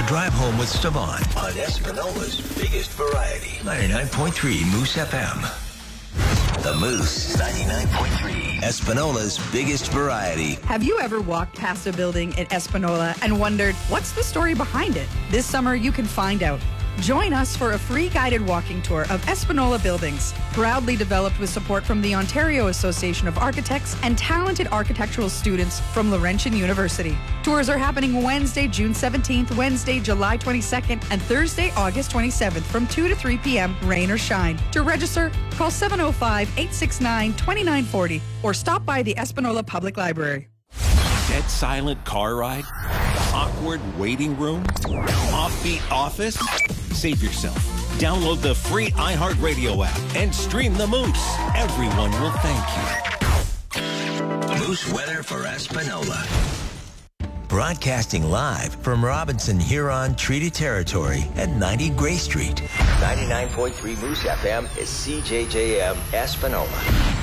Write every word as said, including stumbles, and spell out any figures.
Drive Home with Stavon on Espinola's biggest variety. ninety-nine point three Moose F M. The Moose, ninety-nine point three. Espinola's biggest variety. Have you ever walked past a building in Espinola and wondered, what's the story behind it? This summer, you can find out. Join us for a free guided walking tour of Espinola buildings, proudly developed with support from the Ontario Association of Architects and talented architectural students from Laurentian University. Tours are happening Wednesday, June seventeenth, Wednesday, July twenty-second, and Thursday, August twenty-seventh from two to three p.m., rain or shine. To register, call seven oh five, eight six nine, two nine four oh or stop by the Espinola Public Library. Dead silent car ride? Awkward waiting room? Offbeat office? Save yourself. Download the free iHeartRadio app and stream the Moose. Everyone will thank you. Moose weather for Espinola. Broadcasting live from Robinson Huron Treaty Territory at ninety Gray Street. ninety-nine point three Moose F M is C J J M Espinola.